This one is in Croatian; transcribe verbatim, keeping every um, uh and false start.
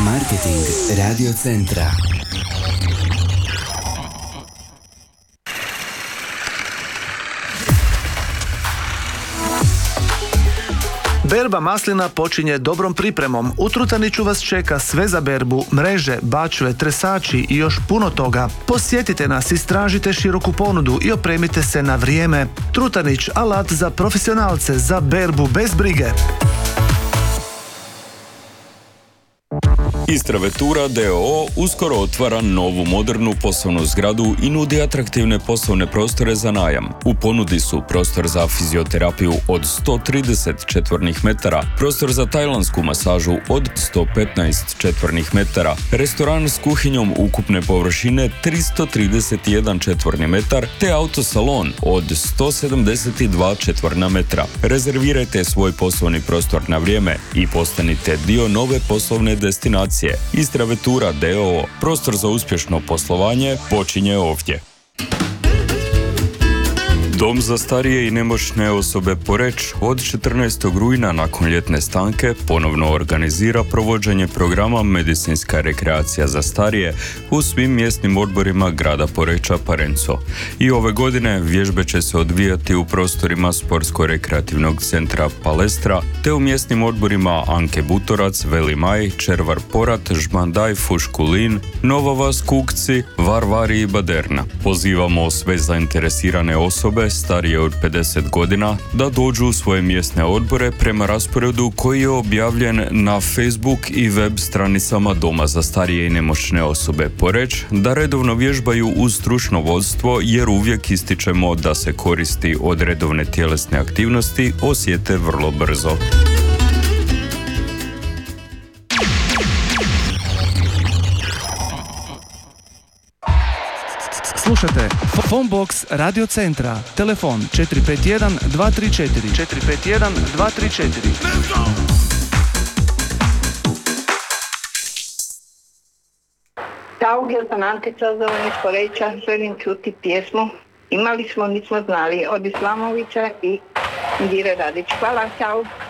Marketing Radio Centra. Berba maslina počinje dobrom pripremom. U Trutaniću vas čeka sve za berbu, mreže, bačve, tresači i još puno toga. Posjetite nas, istražite široku ponudu i opremite se na vrijeme. Trutanić, alat za profesionalce, za berbu bez brige. Istra Vetura d o o uskoro otvara novu modernu poslovnu zgradu i nudi atraktivne poslovne prostore za najam. U ponudi su prostor za fizioterapiju od sto trideset četvornih metara, prostor za tajlandsku masažu od sto petnaest četvornih metara, restoran s kuhinjom ukupne površine tristo trideset jedan četvorni metar te autosalon od sto sedamdeset dva četvorna metra. Rezervirajte svoj poslovni prostor na vrijeme i postanite dio nove poslovne destinacije. Istra Vetura d o o. Prostor za uspješno poslovanje počinje ovdje. Dom za starije i nemoćne osobe Poreč od četrnaestog rujna nakon ljetne stanke ponovno organizira provođenje programa Medicinska rekreacija za starije u svim mjesnim odborima grada Poreča Parenco. I ove godine vježbe će se odvijati u prostorima Sportsko-rekreativnog centra Palestra te u mjesnim odborima Anke Butorac, Veli Maj, Červar Porat, Žmandaj, Fuškulin, Nova Vas, Kukci, Varvari i Baderna. Pozivamo sve zainteresirane osobe starije od pedeset godina da dođu u svoje mjesne odbore prema rasporedu koji je objavljen na Facebook i web stranicama Doma za starije i nemoćne osobe Poreč, da redovno vježbaju uz stručno vodstvo jer uvijek ističemo da se koristi od redovne tjelesne aktivnosti osjete vrlo brzo. Slušajte, Phonebox Radio Centra, telefon četiri pet jedan dva tri četiri, četiri pet jedan dva tri četiri. Ćao, ja sam Antica, zovem iz Poreča, želim čuti pjesmu Imali smo, nismo znali, od Islamovića i Indire Radić. Hvala, ćao.